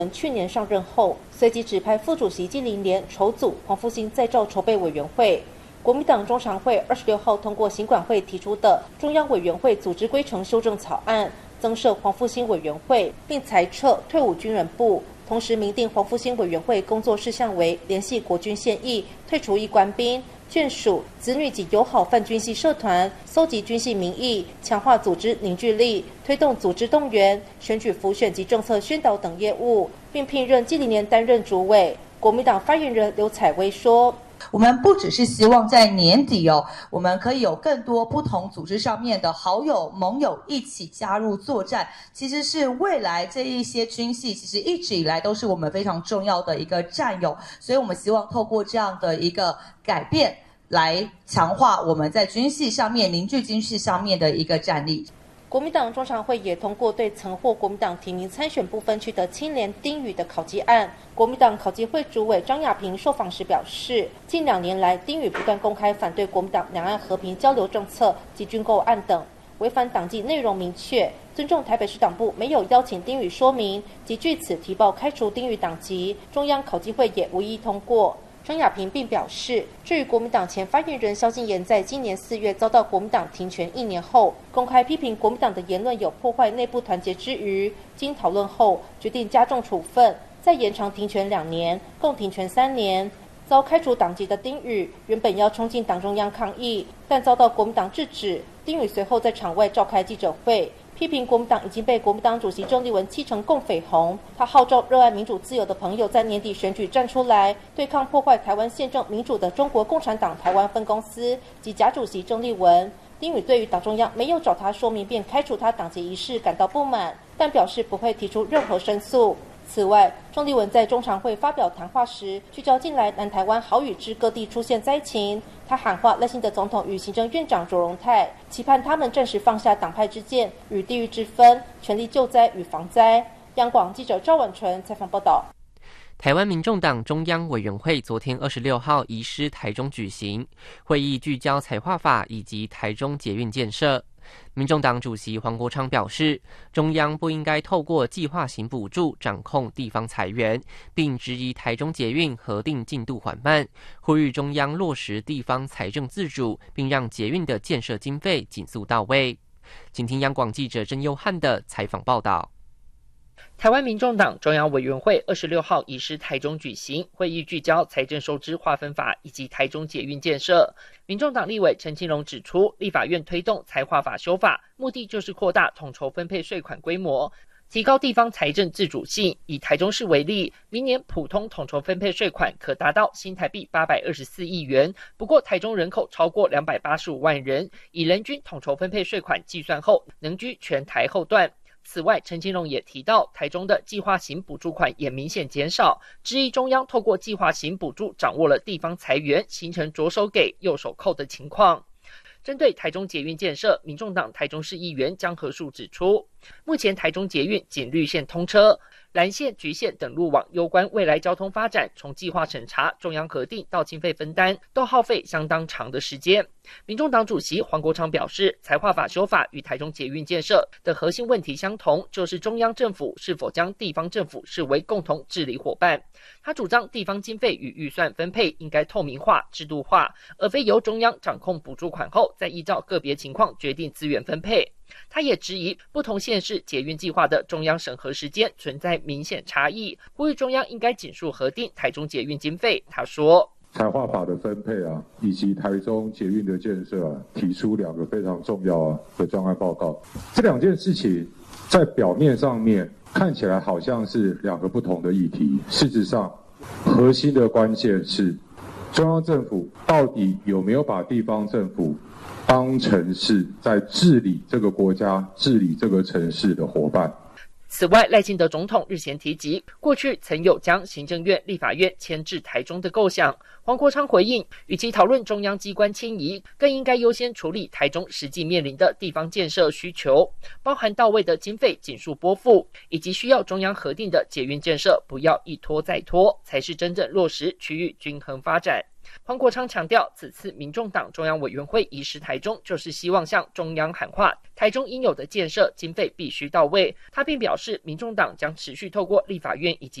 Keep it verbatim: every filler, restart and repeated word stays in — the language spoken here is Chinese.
去年上任后，随即指派副主席纪凌莲筹组黄复兴再造筹备委员会。国民党中常会二十六号通过行管会提出的中央委员会组织规程修正草案，增设黄复兴委员会，并裁撤退伍军人部。同时明定黄复兴委员会工作事项为联系国军现役、退除役官兵、眷属、子女及友好泛军系社团，搜集军系民意，强化组织凝聚力，推动组织动员、选举辅选及政策宣导等业务，并聘任纪凌莲担任主委。国民党发言人刘采薇说， 我们不只是希望在年底哦，我们可以有更多不同组织上面的好友盟友一起加入作战，其实是未来这一些军系其实一直以来都是我们非常重要的一个战友，所以我们希望透过这样的一个改变来强化我们在军系上面凝聚军系上面的一个战力。 国民党中常会也通过对曾获国民党提名参选不分区的青年丁宇的考绩案。国民党考绩会主委张亚平受访时表示，近两年来，丁宇不断公开反对国民党两岸和平交流政策及军购案等，违反党纪内容明确，尊重台北市党部没有邀请丁宇说明，及据此提报开除丁宇党籍，中央考绩会也无意通过。张亚平并表示，至于国民党前发言人萧敬言在今年四月遭到国民党停权一年后，公开批评国民党的言论有破坏内部团结之余，经讨论后决定加重处分，再延长停权两年，共停权三年。遭开除党籍的丁宇原本要冲进党中央抗议，但遭到国民党制止。丁宇随后在场外召开记者会，批评国民党已经被国民党主席郑丽文漆成共匪红。他号召热爱民主自由的朋友在年底选举站出来，对抗破坏台湾宪政民主的中国共产党台湾分公司及假主席郑丽文。丁宇对于党中央没有找他说明便开除他党籍一事感到不满，但表示不会提出任何申诉。此外，郑丽文在中常会发表谈话时，聚焦近来南台湾豪雨之各地出现灾情。他喊话赖清德总统与行政院长卓荣泰，期盼他们暂时放下党派之见与地域之分，全力救灾与防灾。央广记者赵婉纯采访报道。 台湾民众党中央委员会昨天二十六号移师台中举行，会议聚焦财化法以及台中捷运建设。民众党主席黄国昌表示，中央不应该透过计划型补助掌控地方财源，并质疑台中捷运核定进度缓慢，呼吁中央落实地方财政自主，并让捷运的建设经费紧速到位。请听央广记者郑佑汉的采访报道。 台湾民众党中央委员会二十六号移师台中举行会议，聚焦财政收支划分法以及台中捷运建设。民众党立委陈清龙指出，立法院推动财划法修法，目的就是扩大统筹分配税款规模，提高地方财政自主性。以台中市为例，明年普通统筹分配税款可达到新台币八百二十四亿元。不过，台中人口超过两百八十五万人，以人均统筹分配税款计算后，能居全台后段。此外，陈清龙也提到，台中的计划型补助款也明显减少，质疑中央透过计划型补助掌握了地方财源，形成左手给右手扣的情况。针对台中捷运建设，民众党台中市议员江和树指出，目前台中捷运仅绿线通车，蓝线、橘线等路网攸关未来交通发展，从计划审查、中央核定到经费分担，都耗费相当长的时间。民众党主席黄国昌表示，财划法修法与台中捷运建设的核心问题相同，就是中央政府是否将地方政府视为共同治理伙伴。他主张地方经费与预算分配应该透明化、制度化，而非由中央掌控补助款后，再依照个别情况决定资源分配。他也质疑不同县市捷运计划的中央审核时间存在明显差异，呼吁中央应该紧速核定台中捷运经费。他说， 财划法的分配啊，以及台中捷运的建设啊，提出两个非常重要啊的专案报告。这两件事情在表面上面看起来好像是两个不同的议题，事实上核心的关键是中央政府到底有没有把地方政府当成是在治理这个国家、治理这个城市的伙伴。 此外，赖清德总统日前提及，过去曾有将行政院、立法院迁至台中的构想。黄国昌回应，与其讨论中央机关迁移，更应该优先处理台中实际面临的地方建设需求，包含到位的经费紧速拨付，以及需要中央核定的捷运建设，不要一拖再拖，才是真正落实区域均衡发展。 黄国昌强调，此次民众党中央委员会移师台中，就是希望向中央喊话，台中应有的建设经费必须到位。他并表示，民众党将持续透过立法院以及